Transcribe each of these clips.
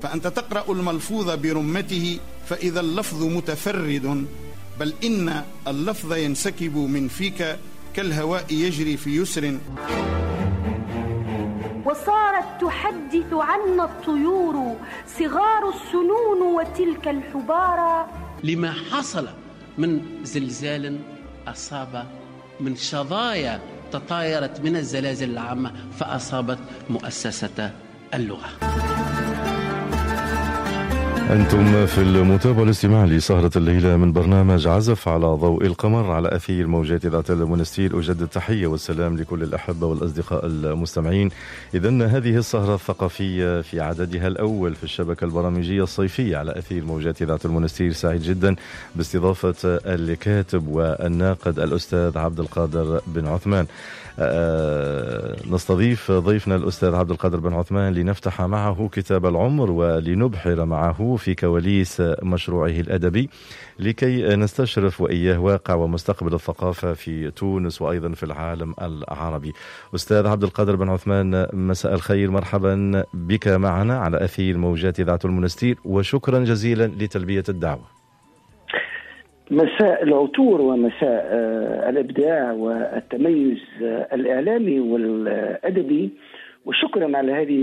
فأنت تقرأ الملفوظ برمته فإذا اللفظ متفرد، بل إن اللفظ ينسكب من فيك كالهواء يجري في يسر. وصارت تحدث عنا الطيور صغار السنون وتلك الحبارى، لما حصل من زلزال أصاب، من شظايا تطايرت من الزلازل العامة فأصابت مؤسسة اللغة. أنتم في المتابعة الاستماع لسهرة الليلة من برنامج عزف على ضوء القمر على أثير موجات إذاعة المونستير. أجدد التحية والسلام لكل الأحبة والأصدقاء المستمعين. إذن هذه السهرة الثقافية في عددها الأول في الشبكة البرامجية الصيفية على أثير موجات إذاعة المونستير. سعيد جدا باستضافة الكاتب والناقد الأستاذ عبد القادر بن عثمان. نستضيف ضيفنا الأستاذ عبد القادر بن عثمان لنفتح معه كتاب العمر ولنبحر معه في كواليس مشروعه الأدبي لكي نستشرف وإياه واقع ومستقبل الثقافة في تونس وأيضا في العالم العربي. أستاذ عبد القادر بن عثمان، مساء الخير، مرحبا بك معنا على أثير موجات إذاعة المونستير، وشكرا جزيلا لتلبية الدعوة. مساء العطور ومساء الإبداع والتميز الإعلامي والأدبي، وشكرا على هذه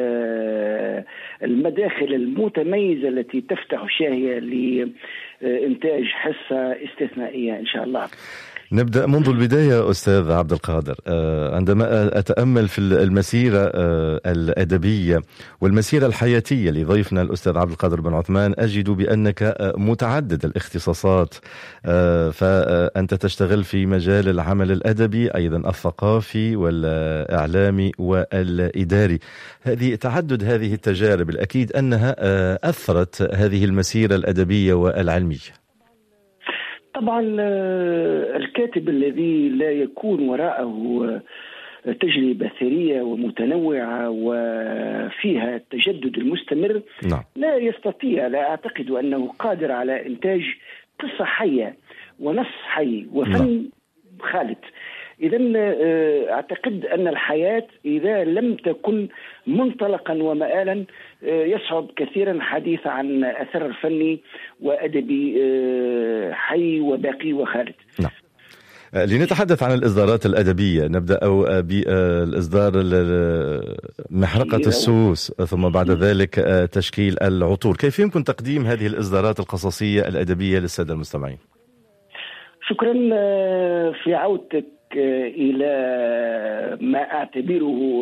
المداخل المتميزة التي تفتح شاهية لإنتاج حصة استثنائية إن شاء الله. نبدأ منذ البداية أستاذ عبد القادر. عندما أتأمل في المسيرة الأدبية والمسيرة الحياتية لضيفنا الأستاذ عبد القادر بن عثمان، أجد بأنك متعدد الاختصاصات، فأنت تشتغل في مجال العمل الأدبي أيضا الثقافي والإعلامي والإداري. تعدد هذه التجارب الأكيد أنها أثرت هذه المسيرة الأدبية والعلمية. طبعا الكاتب الذي لا يكون وراءه تجربة ثرية ومتنوعة وفيها التجدد المستمر لا يستطيع، لا أعتقد أنه قادر على إنتاج قصة حية ونص حي وفن خالد. إذن أعتقد أن الحياة إذا لم تكن منطلقا ومآلا يصعب كثيرا الحديث عن أثر فني وأدبي حي وباقي وخالد. نعم. لنتحدث عن الإصدارات الأدبية، نبدأ بالإصدار محرقة السوس، ثم بعد ذلك تشكيل العطور. كيف يمكن تقديم هذه الإصدارات القصصية الأدبية للسادة المستمعين؟ شكرا. في عودتك إلى ما أعتبره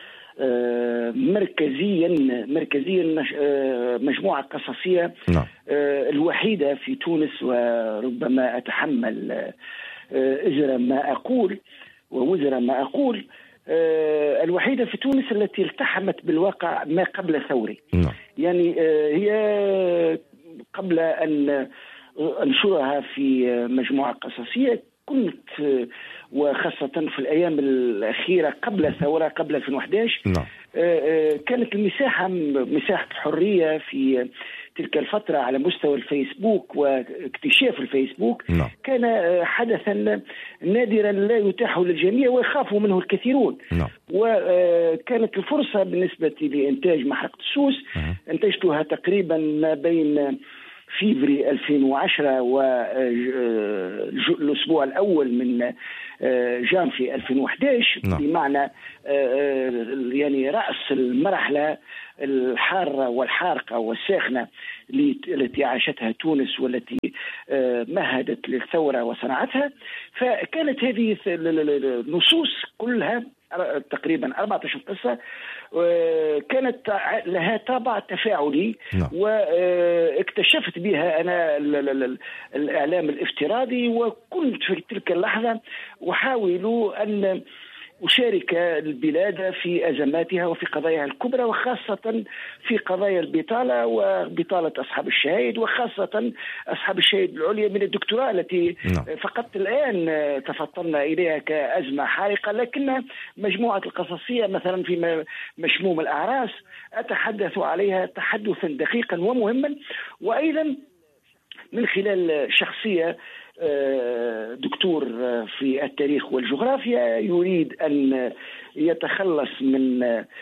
مركزيا مجموعة قصصية الوحيدة في تونس، وربما أتحمل أجر ما أقول ووزر ما أقول، الوحيدة في تونس التي التحمت بالواقع ما قبل ثوري. يعني هي قبل أن أنشرها في مجموعة قصصية كنت، وخاصة في الأيام الأخيرة قبل الثورة قبل 2011 كانت مساحة حرية في تلك الفترة على مستوى الفيسبوك واكتشاف الفيسبوك كان حدثا نادرا لا يتاح للجميع ويخافوا منه الكثيرون. وكانت الفرصة بالنسبة لإنتاج محرقة السوس، انتجتها تقريبا ما بين فيفري 2010 والأسبوع الأول من جانفي 2011 بمعنى يعني رأس المرحلة الحارة والحارقة والساخنة التي عاشتها تونس والتي مهدت للثورة وصنعتها. فكانت هذه النصوص كلها تقريبا 14 قصة كانت لها طابع تفاعلي، واكتشفت بها أنا الإعلام الافتراضي، وكنت في تلك اللحظة أحاول أن أشارك البلاد في أزماتها وفي قضاياها الكبرى، وخاصة في قضايا البطالة وبطالة أصحاب الشهايد، وخاصة أصحاب الشهايد العليا من الدكتوراه التي فقط الآن تفطرنا إليها كأزمة حارقة. لكن مجموعة القصصية مثلا في مشموم الأعراس أتحدث عليها تحدثا دقيقا ومهما، وأيضا من خلال شخصية دكتور في التاريخ والجغرافيا يريد أن يتخلص من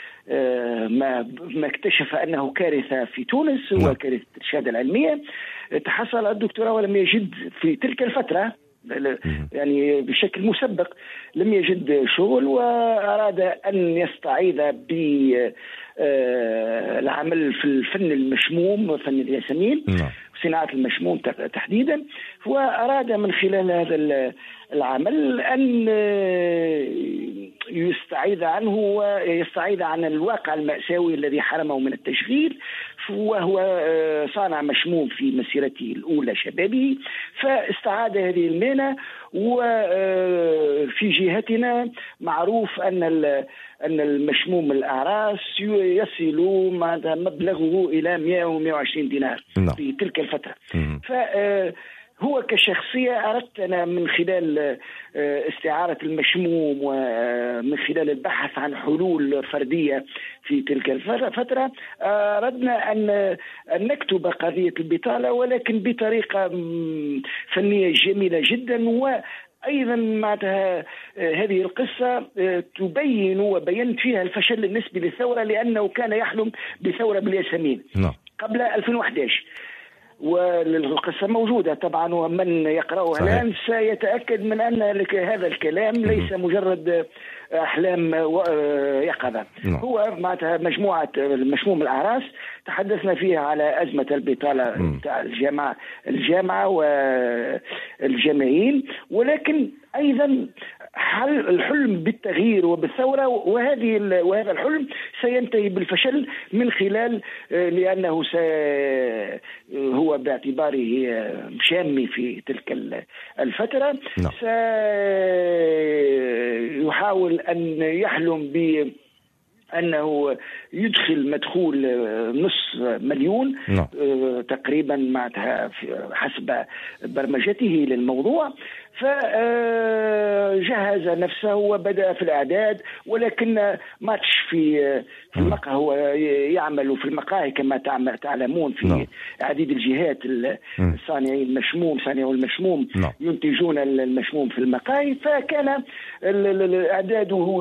ما اكتشف أنه كارثة في تونس، هو كارثة الشهادة العلمية. تحصل الدكتوراه ولم يجد في تلك الفترة، يعني بشكل مسبق لم يجد شغل، وأراد أن يستعيذ بالعمل في الفن المشموم، فن الياسمين، صناعة المشموم تحديدا. وأراد من خلال هذا العمل أن يستعيذ عنه ويستعيذ عن الواقع المأساوي الذي حرمه من التشغيل، وهو صانع مشموم في مسيرته الأولى شبابه، فاستعاد هذه المهنة. وفي جهتنا معروف أن المشموم الأعراس يصل مبلغه إلى 100 و 120 دينار في تلك الفترة. هو كشخصية أردت أنا من خلال استعارة المشموم ومن خلال البحث عن حلول فردية في تلك الفترة، أردنا أن نكتب قضية البطالة، ولكن بطريقة فنية جميلة جدا. وأيضا معناتها هذه القصة تبين وبينت فيها الفشل النسبي للثورة، لأنه كان يحلم بثورة بالياسمين قبل 2011. والقصة موجودة طبعا، ومن يقرأها الآن سيتأكد من أن هذا الكلام ليس مجرد أحلام يقظة. هو معناتها مجموعة المشموم الأعراس تحدثنا فيها على أزمة البطالة بتاع الجامعة والجامعيين، ولكن أيضا الحلم بالتغيير وبالثورة، وهذا الحلم سينتهي بالفشل من خلال لأنه هو باعتباره شامي في تلك الفترة سيحاول أن يحلم أنه يدخل مدخول $500,000 تقريبا معناتها حسب برمجته للموضوع. فجهز نفسه وبدأ في الإعداد، ولكن ماتش في المقهى، هو يعمل في المقاهي كما تعلمون في عديد الجهات. صانعي المشموم ينتجون المشموم في المقاهي، فكان إعداده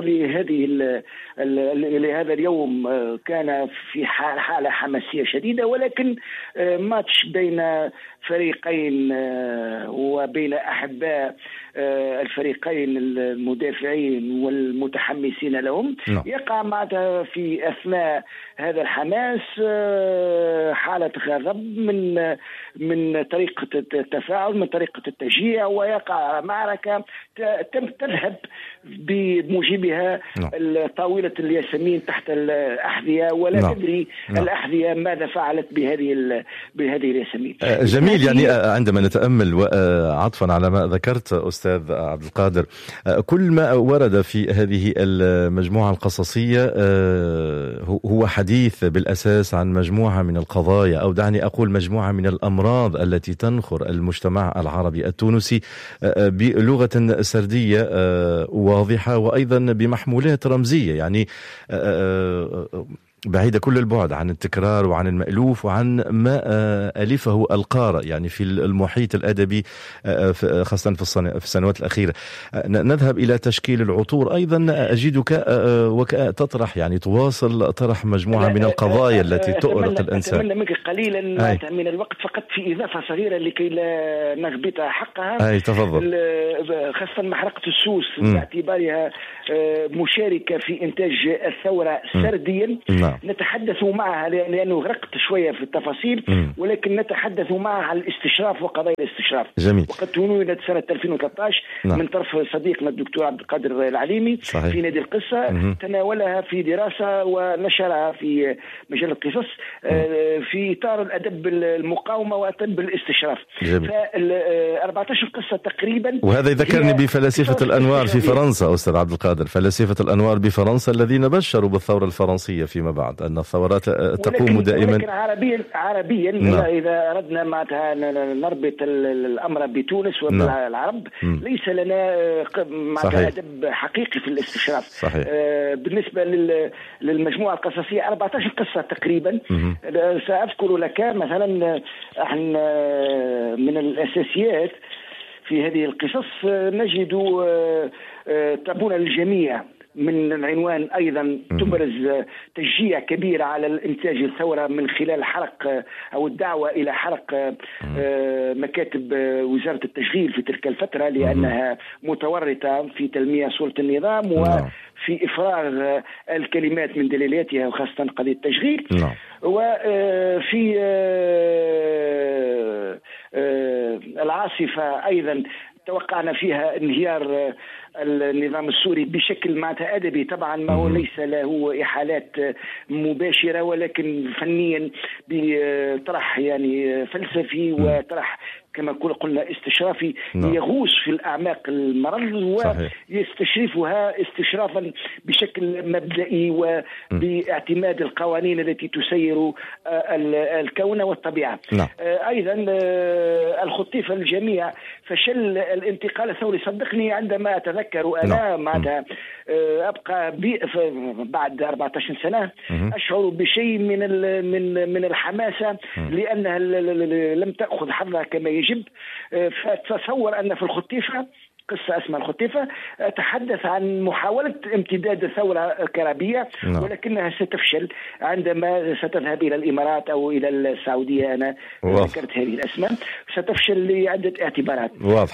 لهذا اليوم كان في حالة حماسية شديدة. ولكن ماتش بين فريقين وبين أحباء الفريقين المدافعين والمتحمسين لهم يقع معها في أثناء هذا الحماس حالة غضب من طريقة التفاعل، من طريقة التشجيع، ويقع معركة تذهب بموجبها طاولة الياسمين تحت الأحذية، ولا تدري الأحذية ماذا فعلت بهذه الياسمين. جميل. يعني عندما نتأمل وعطفا على ما ذكرت أستاذ عبد القادر، كل ما ورد في هذه المجموعة القصصية هو حديث بالأساس عن مجموعة من القضايا، أو دعني أقول مجموعة من الأمراض التي تنخر المجتمع العربي التونسي بلغة سردية واضحة، وأيضا بمحمولات رمزية، يعني بعيدة كل البعد عن التكرار وعن المألوف وعن ما ألفه القارئ يعني في المحيط الأدبي، خاصة في السنوات الأخيرة. نذهب إلى تشكيل العطور. أيضا أجدك تطرح، يعني تواصل طرح مجموعة من القضايا التي تؤرق الإنسان. أتمنى منك قليلا من الوقت فقط في إضافة صغيرة لكي لا نغبط حقها. تفضل. خاصة محرقة السوس باعتبارها مشاركة في إنتاج الثورة سرديا. نتحدث معها لأنه غرقت شوية في التفاصيل، ولكن نتحدث معها عن الاستشراف وقضايا الاستشراف. جميل. وقد تنويت سنة 2013 من طرف صديقنا الدكتور عبد القادر العليمي في نادي القصة. تناولها في دراسة ونشرها في مجلة قصص في إطار الأدب المقاومة وأدب الاستشراف. 14 قصة تقريبا. وهذا يذكرني بفلاسفة الأنوار في فرنسا أستاذ عبد القادر، فلاسفة الأنوار بفرنسا الذين بشروا بالثورة الفرنسية فيما بعد أن الثورات تقوم دائما. ولكن عربيا إذا أردنا معناتها نربط الأمر بتونس وبالعرب ليس لنا معناتها أدب حقيقي في الاستشراف. صحيح. بالنسبة للمجموعة القصصية 14 قصة تقريبا. سأذكر لك مثلا من الأساسيات في هذه القصص نجد تابون الجميع من العنوان أيضا تبرز تشجيع كبير على الإنتاج الثورة من خلال حرق أو الدعوة إلى حرق مكاتب وزارة التشغيل في تلك الفترة لأنها متورطة في تلميع سلطة النظام وفي إفراغ الكلمات من دلالاتها وخاصة قضية التشغيل. وفي العاصفة أيضا توقعنا فيها انهيار النظام السوري بشكل معناتها أدبي، طبعا ما هو ليس له إحالات مباشرة ولكن فنيا بطرح يعني فلسفي وطرح كما قلنا استشرافي يغوص في الأعماق المرض ويستشرفها استشرافا بشكل مبدئي وباعتماد القوانين التي تسير الكون والطبيعة. أيضا الخطيفة الجميع فشل الانتقال الثوري. صدقني عندما أتذكر أنا معناتها أبقى بعد 14 سنة أشعر بشيء من الحماسة لأنها لم تأخذ حظها كما يجب. فتصور أن في الخطيفة قصة اسمها الخطيفة تحدث عن محاولة امتداد الثورة الكرابية ولكنها ستفشل عندما ستذهب إلى الإمارات أو إلى السعودية. أنا ذكرت هذه الأسماء. ستفشل لعدة اعتبارات.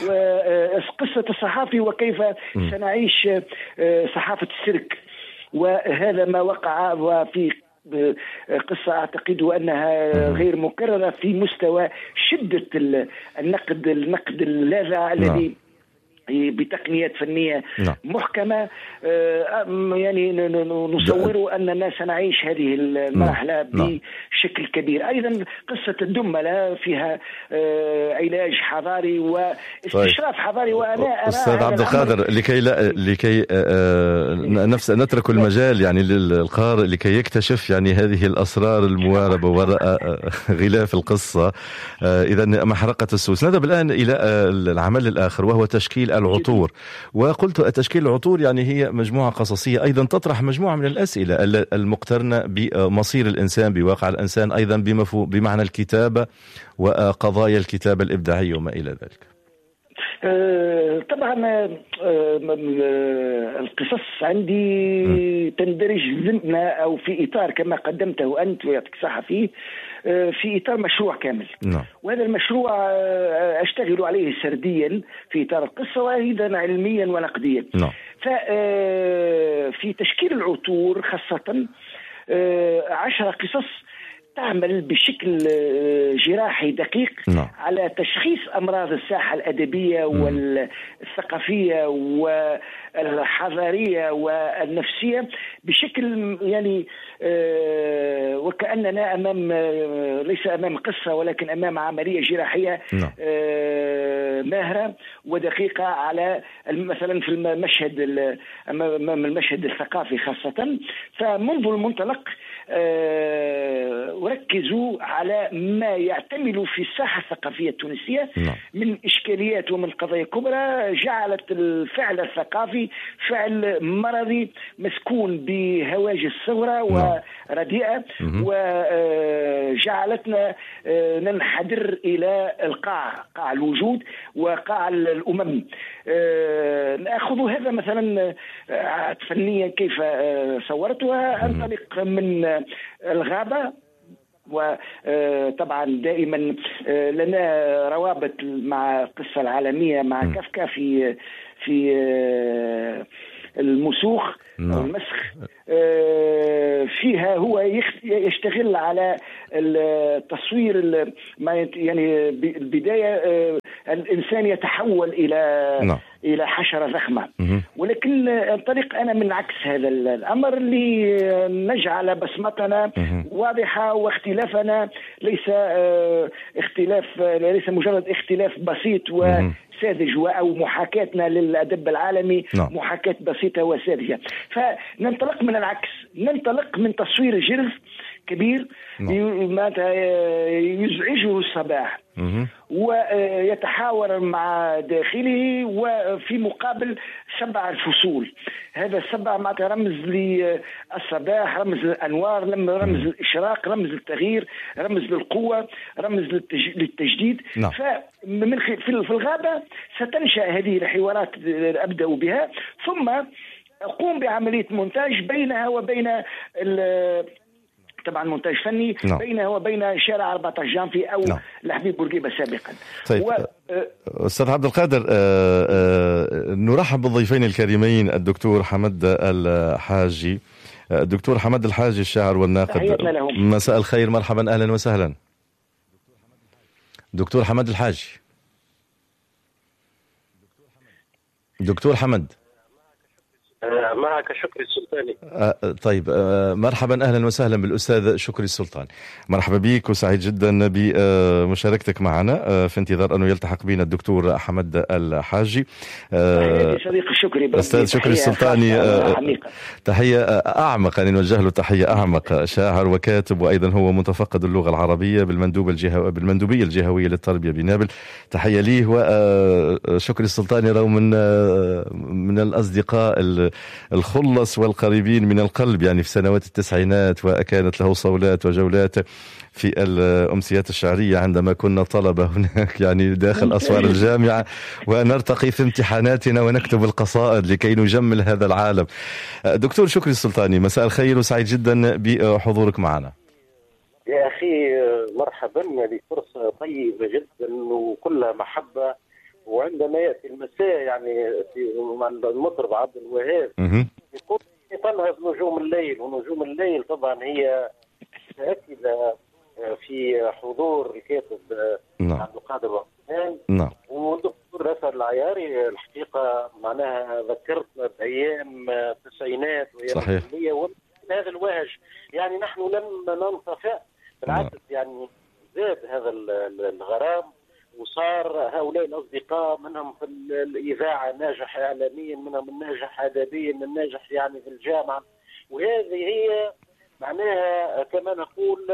وقصة الصحافي وكيف سنعيش صحافة السيرك، وهذا ما وقع وفي قصة أعتقد أنها غير مكررة في مستوى شدة النقد اللاذع الذي بتقنيات فنية محكمة. يعني نصور أننا سنعيش هذه المرحلة بشكل كبير. أيضا قصة الدملة فيها علاج حضاري واستشراف حضاري. وأنا أستاذ عبد القادر لكي نترك المجال يعني للقارئ لكي يكتشف يعني هذه الأسرار المواربة وراء غلاف القصة. إذا محرقة السوس. نذهب الآن إلى العمل الآخر وهو تشكيل العطور. وقلت تشكيل العطور يعني هي مجموعة قصصية أيضا تطرح مجموعة من الأسئلة المقترنة بمصير الإنسان بواقع الإنسان، أيضا بمعنى الكتابة وقضايا الكتابة الإبداعية وما إلى ذلك. طبعا القصص عندي تندرج ضمن أو في إطار كما قدمته أنت ويعطيك صحة فيه في إطار مشروع كامل. وهذا المشروع أشتغل عليه سرديا في إطار القصة وأيضا علميا ونقديا. ففي تشكيل العطور خاصة 10 قصص تعمل بشكل جراحي دقيق على تشخيص أمراض الساحة الأدبية والثقافية والحضارية والنفسية بشكل يعني وكأننا ليس أمام قصة ولكن أمام عملية جراحية ماهرة ودقيقة على مثلا في المشهد الثقافي خاصة. فمنذ المنطلق وركزوا على ما يعتمل في الساحة الثقافية التونسية من إشكاليات ومن قضايا كبرى جعلت الفعل الثقافي فعل مرضي مسكون بهواجس ثورة ورديئة وجعلتنا ننحدر إلى قاع الوجود وقاع الأمم. نأخذ هذا مثلا فنيا كيف صورتها. أنطلق من الغابة وطبعا دائما لنا روابط مع القصة العالمية مع كافكا في المسوخ والمسخ. فيها هو يشتغل على التصوير يعني البداية الإنسان يتحول إلى حشرة ضخمة. ولكن انطلق أنا من عكس هذا الأمر لنجعل بصمتنا واضحة واختلافنا ليس مجرد اختلاف بسيط ساذج أو محاكاتنا للأدب العالمي محاكاة بسيطة وساذجة. فننطلق من العكس، ننطلق من تصوير الجرف كبير يزعجه الصباح ويتحاور مع داخله، وفي مقابل 7 الفصول. هذا 7 معناتها رمز للصباح، رمز للأنوار، رمز للإشراق، رمز للتغيير، رمز للقوة، رمز للتجديد. فمن في الغابة ستنشأ هذه الحوارات أبدأ بها، ثم أقوم بعملية مونتاج بينها وبين طبعا مونتاج فني بينه وبين شارع 14 جانفي أو الحبيب بورقيبة سابقا. طيب أستاذ عبد القادر، نرحب بالضيفين الكريمين الدكتور حمد الحاجي. الدكتور حمد الحاجي الشاعر والناقد، مساء الخير، مرحبا، أهلا وسهلا. دكتور حمد الحاجي. دكتور حمد معك شكري السلطاني. طيب مرحبا، أهلا وسهلا بالأستاذ شكري السلطاني. مرحبا بك وسعيد جدا بمشاركتك معنا، في انتظار أنه يلتحق بنا الدكتور حمد الحاجي. صديق شكري، أستاذ شكري السلطاني، تحية أعمق، أن نوجه له تحية أعمق، شاعر وكاتب، وأيضا هو متفقد اللغة العربية بالمندوبية الجهوية للتربية بنابل. تحية ليه. وشكري السلطاني رغم من الأصدقاء الخلص والقريبين من القلب، يعني في سنوات التسعينات، وكانت له صولات وجولات في الأمسيات الشعرية عندما كنا طلبة هناك، يعني داخل أسوار الجامعة، ونرتقي في امتحاناتنا ونكتب القصائد لكي نجمل هذا العالم. دكتور شكري السلطاني، مساء الخير وسعيد جدا بحضورك معنا. يا أخي مرحبا، هذه فرصة طيبة جدا وكلها محبة. وعندما يأتي المساء يعني مع المطرب عبد الوهاب يقول تنهض نجوم الليل، ونجوم الليل طبعا هي متأكدة في حضور الكاتب عبد القادر وعثمان والدكتور رفعت العياري. الحقيقة معناها ذكرتنا بأيام التسعينات وأيام الكلية، ومن هذا الوهج يعني نحن لم ننطفئ، بالعكس يعني زاد هذا الغرام، وصار هؤلاء الأصدقاء منهم في الإذاعة ناجح إعلاميا، منهم الناجح أدبيا، الناجح يعني في الجامعة. وهذه هي معناها كما نقول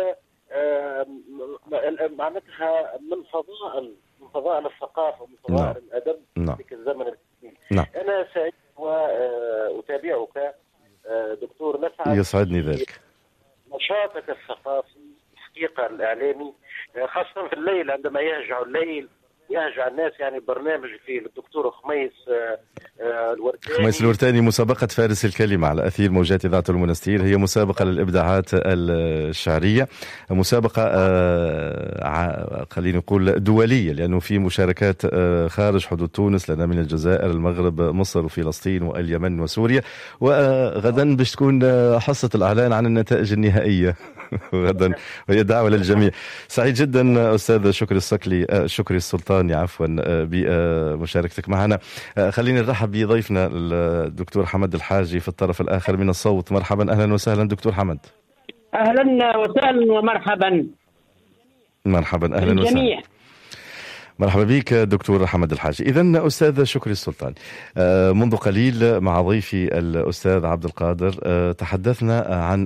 معناتها من فضائل الثقافة ومن فضائل الأدب في الزمن الجديد. أنا سعيد وأتابعك دكتور نسعد، يسعدني ذلك، نشاطك الثقافي الحقيقة الإعلامي، خاصة في الليل عندما يهجع الليل يهجع الناس. يعني برنامج في الدكتور خميس الورتاني، مسابقة فارس الكلمة على أثير موجات إذاعة المنستير، هي مسابقة للإبداعات الشعرية، مسابقة خلينا نقول دولية، لأنه في مشاركات خارج حدود تونس، لنا من الجزائر، المغرب، مصر وفلسطين واليمن وسوريا. وغدا باش تكون حصة الإعلان عن النتائج النهائية غدا، وهي دعوة للجميع. سعيد جدا أستاذ شكري السلطاني عفوا بمشاركتك معنا. خلينا نرحب بضيفنا الدكتور حمد الحاجي في الطرف الآخر من الصوت. مرحبا، أهلا وسهلا دكتور حمد. أهلا وسهلا ومرحبا. مرحبا، أهلا وسهلا. مرحبا بك دكتور حمد الحاجي. إذن أستاذ شكري السلطاني، منذ قليل مع ضيفي الأستاذ عبد القادر تحدثنا عن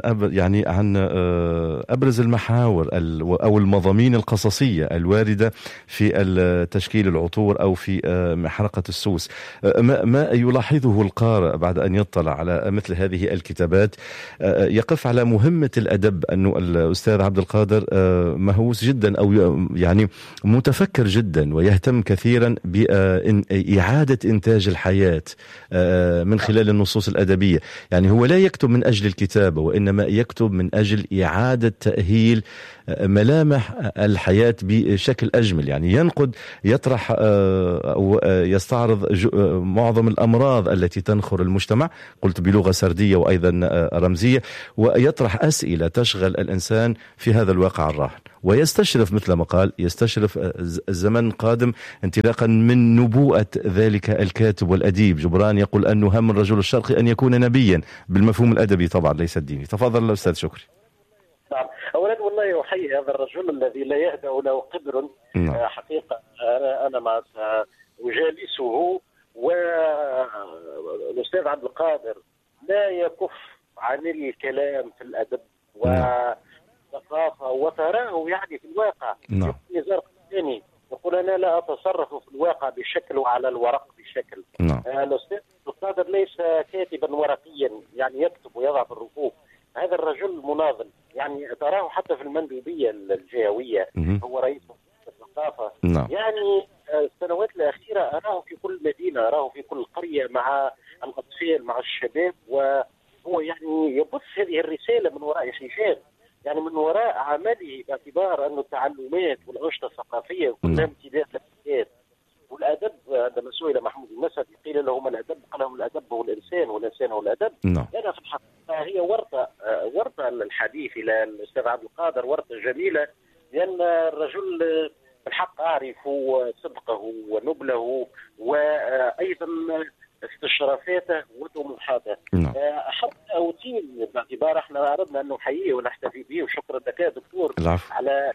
أبرز المحاور أو المضامين القصصية الواردة في تشكيل العطور أو في محرقة السوس. ما يلاحظه القارئ بعد أن يطلع على مثل هذه الكتابات؟ يقف على مهمة الأدب، أنه الأستاذ عبد القادر مهووس جدا أو يعني متفكر جدا، ويهتم كثيرا بإعادة إنتاج الحياة من خلال النصوص الأدبية. يعني هو لا يكتب من أجل الكتابة، وإنما يكتب من أجل إعادة تأهيل ملامح الحياة بشكل أجمل. يعني ينقد، يطرح أو يستعرض معظم الأمراض التي تنخر المجتمع، قلت بلغة سردية وأيضا رمزية، ويطرح أسئلة تشغل الإنسان في هذا الواقع الراهن، ويستشرف مثل ما قال، يستشرف الزمن القادم انطلاقا من نبوءة ذلك الكاتب والأديب. جبران يقول أنه هم الرجل الشرقي أن يكون نبيا بالمفهوم الأدبي طبعا ليس الديني. تفضل الأستاذ شكري. أولا والله أحيي هذا الرجل الذي لا يهدأ له قبر. حقيقة أنا مع أجالسه، والأستاذ عبد القادر لا يكف عن الكلام في الأدب، وتراه يعني في الواقع. نعم. نزار قباني يقول أنا لا أتصرف في الواقع بشكل وعلى الورق بشكل. نعم. الأستاذ القادر ليس كاتبا ورقيا يعني يكتب ويضع في الرفوف. هذا الرجل مناضل، يعني تراه حتى في المندوبية الجهوية هو رئيس الثقافة. نعم. يعني السنوات الأخيرة أراه في كل مدينة، أراه في كل قرية مع الأطفال مع الشباب، وهو يعني يبث هذه الرسالة من وراء حجاب، يعني من وراء عمله، باعتبار أن التعلمات والأنشطة الثقافية كلها امتداد للحياة. والأدب عندما سئل محمود المسعدي قيل له ما الأدب؟ قال له الأدب هو الإنسان والإنسان هو الأدب. نعم. أنا في الحقيقة هي ورطة الحديث إلى الأستاذ عبد القادر، ورطة جميلة، لأن الرجل بالحق أعرف صدقه ونبله وأيضا استشرافاته وطموحاته. نعم. حتى أوتين باعتبار احنا أردنا أن نحييه ونحتفي به، وشكرا لك يا دكتور على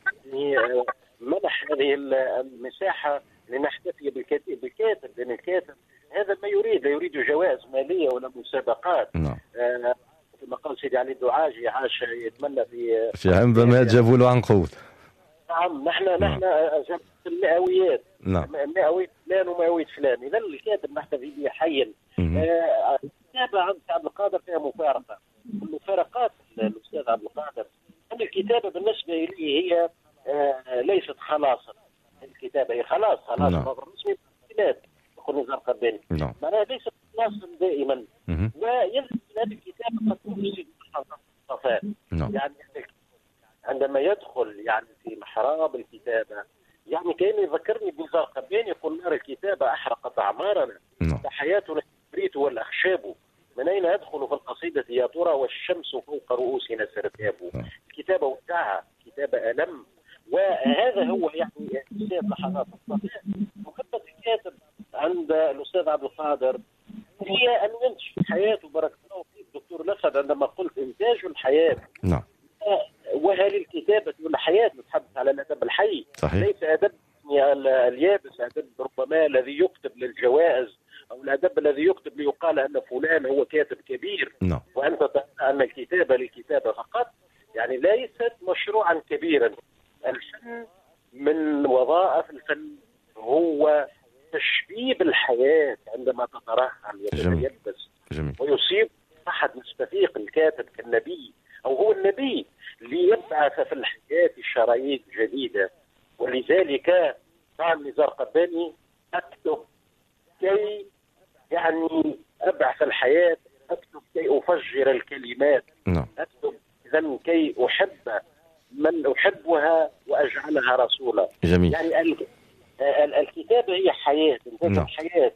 منح هذه المساحة لنحتفي بالكاتب، لأن الكاتب هذا ما يريد، لا يريد جوائز مالية ولا مسابقات. نعم. كما قال سيدي علي الدعاجي عاش يتمنى في عندما جابوا له عنقود. نعم. نحن جبت المئويات. نعم. مئوية فلان ومئوية فلان، إذا الكاتب نحتفي به حيا. الكتابة عند عبد القادر فيها مفارقة. المفارقات الأستاذ عبد القادر أن الكتابة بالنسبة لي هي ليست خلاصا. الكتابة هي خلاص رسمي بالكتاب يقول نزار قباني. معناها ليست خلاصا دائما. ويلزم هذه الكتابة قد تفسد الصفاء. يعني عندما يدخل يعني في محراب الكتابة يعني كأنه يذكرني بنزار قباني يقول نار الكتابة أحرقت أعمارنا. حياتنا الكبريت والأخشاب، من أين يدخل في القصيدة يا ترى والشمس فوق رؤوسنا سرتاب. الكتابة وجعها، كتابة ألم، وهذا هو يعني إنسان لحظات الصفاء. محبة الكاتب عند الأستاذ عبد القادر هي أن ينتج حياته. بارك الله فيك دكتور نفد عندما قلت إنتاج الحياة. نعم. وهل الكتابة والحياة نتحدث على الأدب الحي. صحيح. ليس أدب اليابس، أدب ربما الذي يكتب للجوائز أو الأدب الذي يكتب ليقال أن فلان هو كاتب كبير. نعم. وأنت تعلم أن الكتابة للكتابة فقط، يعني ليست مشروعا كبيرا. الفن من وظائف الفن هو تشبيب الحياة عندما تترحل وتتيبس ويصيب أحد مستفيق الكاتب كالنبي أو هو النبي ليبعث في الحياة شرايين جديدة. ولذلك قال نزار قباني أكتب كي يعني أبعث الحياة، أكتب كي أفجر الكلمات. أكتب إذن كي أحب من أحبها وأجعلها رسولا. جميل. يعني الكتابة هي حياة. حياة.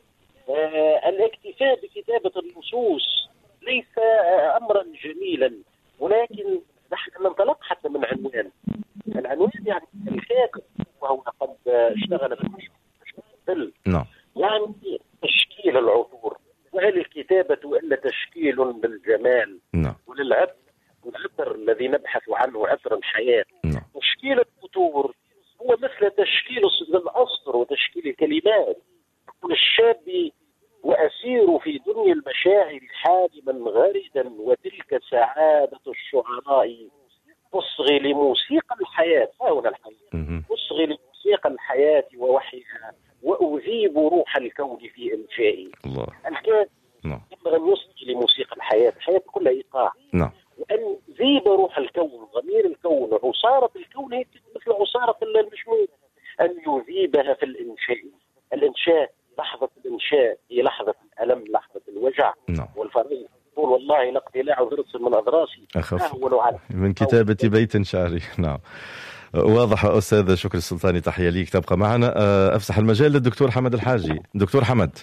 الاكتفاء بكتابة النصوص ليس أمرا جميلا، ولكن نحن ننطلق حتى من عنوان. العنوان يعني الكاتب وهو قد اشتغل بالمشكل. يعني تشكيل العطور، وهل الكتابة إلا تشكيل بالجمال وللعطر الذي نبحث عنه، عطر الحياة. تشكيل العطور هو مثل تشكيل الأسطر وتشكيل الكلمات. يقول الشاب وأسير في دنيا المشاعر حالما غاردا، وتلك سعادة الشعراء تصغي لموسيقى الحياة. هنا الحياة تصغي لموسيقى الحياة ووحيها، وأذيب روح الكون في إنشائه. الكاتب ينبغي أن يصغي لموسيقى الحياة. الحياة كلها إيقاع. وأن يذيب روح الكون، ضمير الكون، عصارة الكون هي مثل عصارة المشموم، أن يذيبها في الإنشاء. الإنشاء، لحظة الإنشاء هي لحظة الألم، لحظة الوجع والفرح. يقول والله لاقتلاع ضرس من أضراسي أهون من كتابة بيت شعري. نعم، واضح أستاذ شكري السلطاني، تحية ليك. تبقى معنا. أفسح المجال للدكتور حمد الحاجي. دكتور حمد،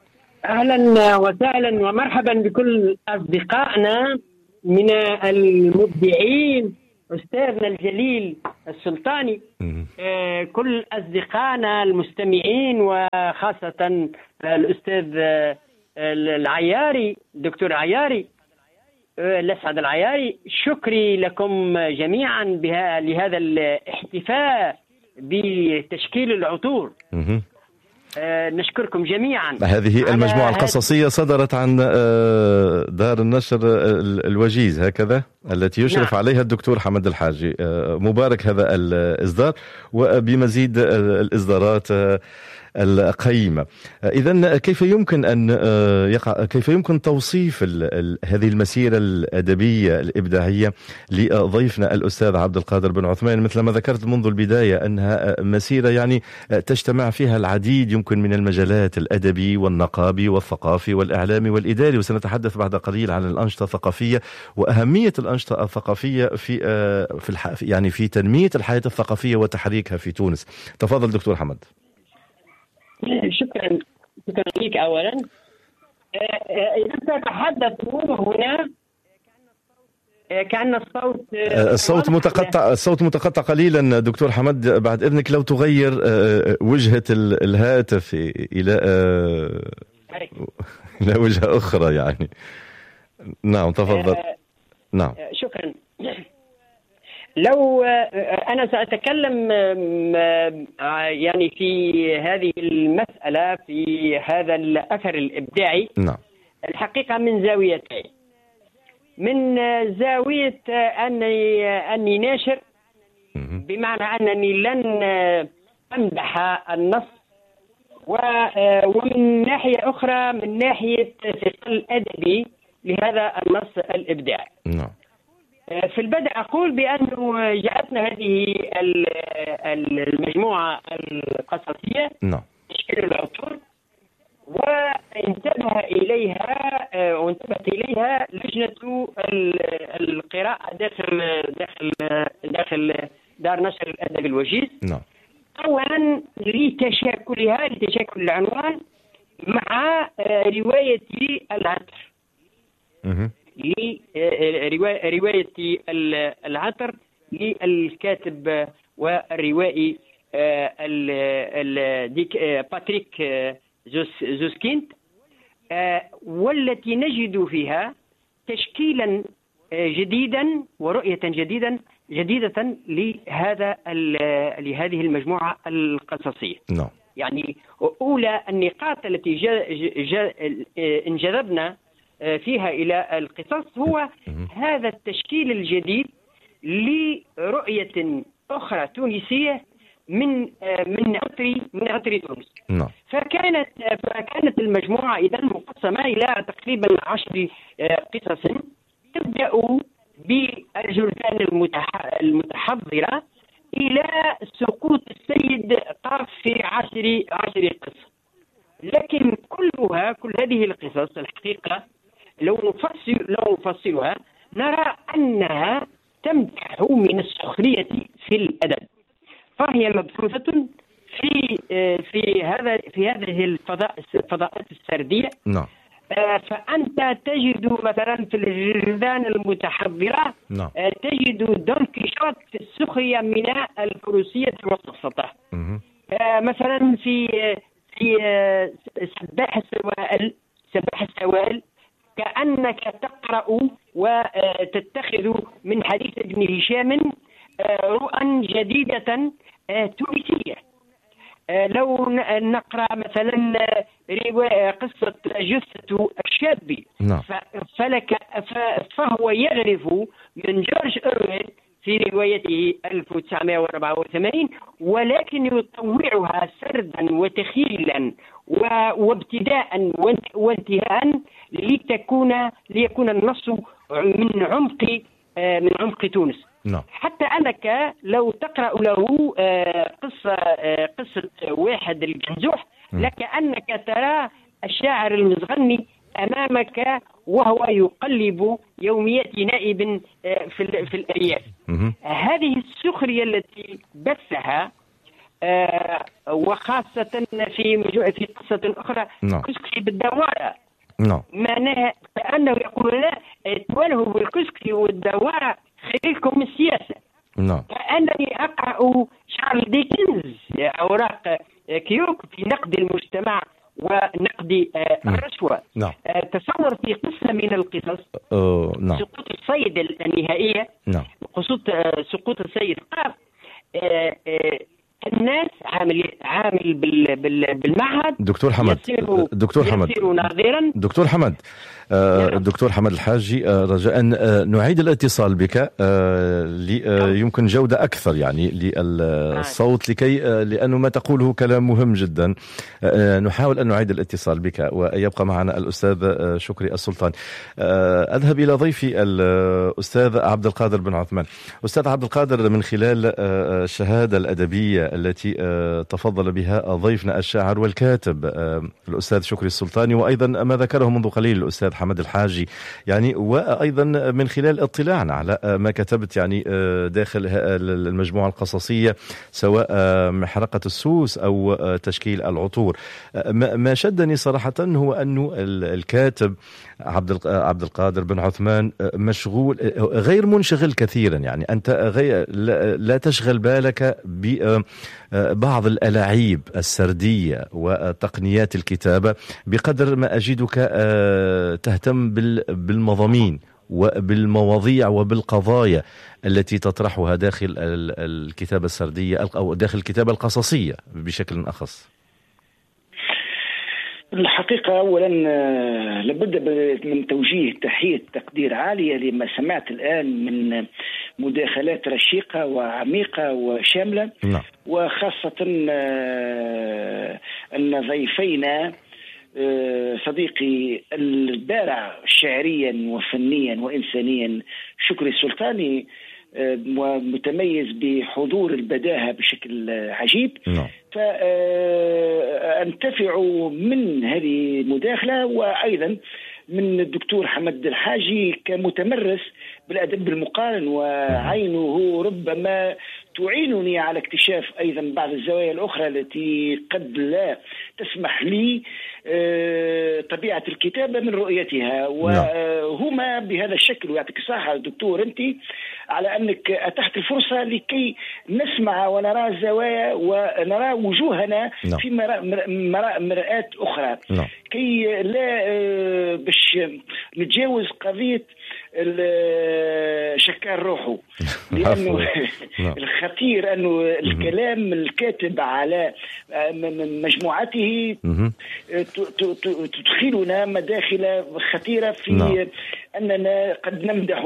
أهلا وسهلا ومرحبا بكل أصدقائنا من المبدعين، أستاذنا الجليل السلطاني، كل أصدقائنا المستمعين، وخاصة الأستاذ العياري، دكتور عياري، الأسعد العياري. شكري لكم جميعا لهذا الاحتفاء بتشكيل العطور. نشكركم جميعا. هذه المجموعة القصصية صدرت عن دار النشر الوجيز، هكذا؟ التي يشرف عليها الدكتور حمد الحاجي. مبارك هذا الإصدار وبمزيد الإصدارات القيمة. إذن كيف يمكن أن كيف يمكن توصيف هذه المسيرة الأدبية الإبداعية لضيفنا الأستاذ عبد القادر بن عثمان؟ مثل ما ذكرت منذ البداية أنها مسيرة يعني تجتمع فيها العديد يمكن من المجالات، الأدبي والنقابي والثقافي والإعلامي والإداري، وسنتحدث بعد قليل عن الأنشطة الثقافية وأهمية الأنشطة الثقافية يعني في تنمية الحياة الثقافية وتحريكها في تونس. تفضل دكتور حمد. شكرا لك أولا. إذا تتحدثون هنا كأن الصوت متقطع قليلا دكتور حمد، بعد إذنك لو تغير وجهة الهاتف إلى وجهة أخرى يعني. نعم تفضل. نعم شكرا. لو أنا سأتكلم يعني في هذه المسألة، في هذا الأثر الإبداعي، نعم، الحقيقة من زاويتين. من زاوية أني ناشر، بمعنى أنني لن أمدح النص، ومن ناحية أخرى من ناحية ثقل أدبي لهذا النص الإبداعي. نعم. في البدء أقول بأنه جاءتنا هذه المجموعة القصصية، نعم، تشكيل العطور، وانتبهت إليها لجنة القراءة داخل دار نشر الأدب الوجيز. نعم. أولا لتشاكل العنوان مع رواية العطر، رواية العطر للكاتب والروائي باتريك زوسكينت، والتي نجد فيها تشكيلا جديدا ورؤية جديدة لهذه المجموعة القصصية. نعم. يعني أولى النقاط التي انجذبنا فيها إلى القصص هو هذا التشكيل الجديد لرؤية أخرى تونسية من عطر تونس. نعم. فكانت المجموعة إذا مقسمة إلى تقريبا 10 قصص، تبدأ بالجرذان المتحضرة إلى سقوط السيد قاف في 10 قصص. لكن كل هذه القصص الحقيقة لو نفصلها نرى أنها تمتح من السخرية في الأدب، فهي مبثوثة في هذه الفضاءات السردية. نعم. فأنت تجد مثلا في الجرذان المتحضرة، نعم، تجد دون كيشوت في السخرية من الفروسية والسفسطة. مثلا في سباح السوائل كأنك تقرأ وتتخذ من حديث ابن هشام رؤى جديدة تونسية. لو نقرأ مثلا قصة جثة الشاب، فهو يغرف من جورج أورويل في روايته 1984، ولكن يطوعها سردا وتخيلا وابتداء وانتهاء ليكون النص من عمق تونس. نعم. حتى أنك لو تقرأ له قصة واحد الجنزوح، لك أنك ترى الشاعر المزغني أمامك وهو يقلب يوميات نائب في الأرياف. هذه السخرية التي بثها، وخاصة في قصة أخرى، كسكسي بالدوارة. نعم. معناها كأنه يقول لا تولهوا بالكسكسي والدوارة خليكم السياسة. نعم. كأنني أقرأ شارل ديكنز أوراق كيوك في نقد المجتمع ونقد الرشوة. نعم. تصور في قصة من القصص نعم. سقوط السيد النهائية. نعم. سقوط السيد قاف، الناس عامل بالمعهد دكتور حمد دكتور حمد الدكتور حمد الحاجي، رجاء نعيد الاتصال بك يمكن جودة أكثر يعني للصوت لأنه ما تقوله كلام مهم جدا. نحاول أن نعيد الاتصال بك ويبقى معنا الأستاذ شكري السلطاني. أذهب إلى ضيفي الأستاذ عبد القادر بن عثمان. أستاذ عبد القادر، من خلال الشهادة الأدبية التي تفضل بها ضيفنا الشاعر والكاتب الأستاذ شكري السلطاني، وأيضا ما ذكره منذ قليل الأستاذ حمد الحاجي، يعني وأيضا من خلال اطلاعنا على ما كتبت يعني داخل المجموعة القصصية، سواء محرقة السوس أو تشكيل العطور، ما شدني صراحة هو أنه الكاتب عبد القادر بن عثمان مشغول، غير منشغل كثيرا، يعني أنت لا تشغل بالك ببعض الألاعيب السردية وتقنيات الكتابة بقدر ما أجدك تهتم بالمضامين وبالمواضيع وبالقضايا التي تطرحها داخل الكتابة السردية أو داخل الكتابة القصصية بشكل أخص. الحقيقة أولا لابد من توجيه تحية تقدير عالية لما سمعت الآن من مداخلات رشيقة وعميقة وشاملة. نعم. وخاصة أن ضيفينا صديقي البارع شعريا وفنيا وإنسانيا شكري السلطاني، ومتميز بحضور البداهة بشكل عجيب. فأنتفع من هذه المداخلة، وأيضا من الدكتور حمد الحاجي كمتمرس بالأدب المقارن، وعينه ربما تعينني على اكتشاف أيضا بعض الزوايا الأخرى التي قد لا تسمح لي طبيعة الكتابة من رؤيتها، وهما بهذا الشكل. ويعطيك الصحة دكتور أنت على أنك أتحت الفرصة لكي نسمع ونرى الزوايا ونرى وجوهنا في مرآة أخرى، كي لا باش نتجاوز قضية شكار روحه، لأنه الخطير أنه الكلام الكاتب على مجموعته تدخلنا مداخل خطيرة في أننا قد نمدح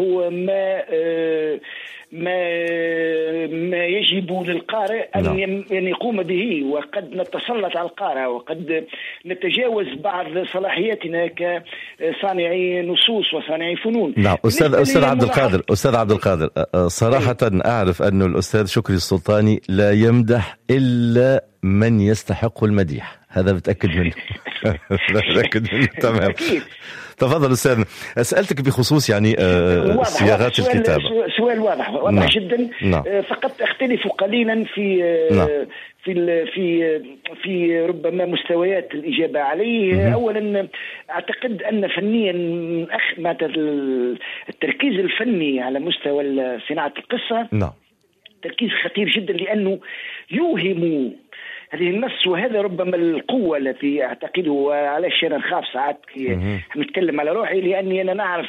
ما يجب للقارئ أن يقوم به، وقد نتسلط على القارئ، وقد نتجاوز بعض صلاحياتنا كصانعي نصوص وصانعي فنون. نعم. أستاذ عبد القادر صراحة أعرف أن الأستاذ شكري السلطاني لا يمدح إلا من يستحق المديح، هذا بتأكد منه. تمام. تفضل أستاذ. أسألتك بخصوص يعني صياغات الكتابة. سؤال واضح جدا. فقط أختلف قليلا في ربما مستويات الإجابة عليه. أولا أعتقد أن فنيا التركيز الفني على مستوى صناعة القصة تركيز خطير جدا، لأنه يوهم هذه النص، وهذا ربما القوة التي أعتقده. علاش أنا نخاف ساعات نتكلم على روحي، لأني أنا نعرف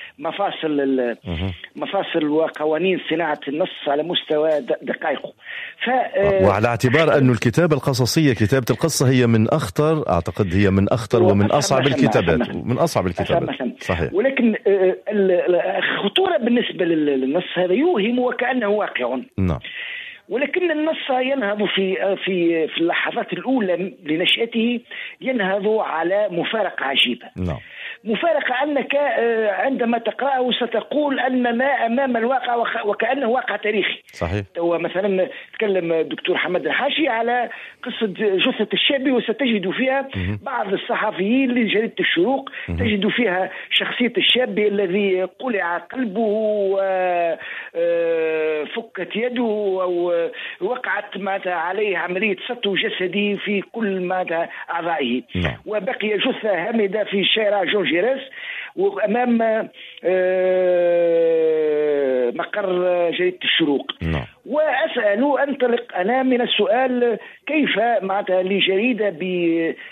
مفاصل وقوانين صناعة النص على مستوى دقائقه. وعلى اعتبار أن الكتابة القصصية، كتابة القصة هي من أخطر، أعتقد هي من أخطر ومن أصعب الكتابات، ومن أصعب الكتابات. صحيح. ولكن الخطورة بالنسبة للنص هذا يوهم وكأنه واقع. نعم. ولكن النص ينهض في اللحظات الأولى لنشأته، ينهض على مفارقة عجيبة. مفارقة أنك عندما تقرأه ستقول أننا أمام الواقع وكأنه واقع تاريخي. صحيح. مثلا تكلم الدكتور حمد الحاجي على قصة جثة الشابي، وستجد فيها بعض الصحفيين لجريدة الشروق، تجد فيها شخصية الشابي الذي قلع قلبه وفكت يده أو وقعت عليه عملية سطو جسدي في كل أعضائه، وبقي جثة هامدة في شارع جورج جيرس وأمام مقر جريدة الشروق. وأسأل أنطلق أنا من السؤال: كيف لجريدة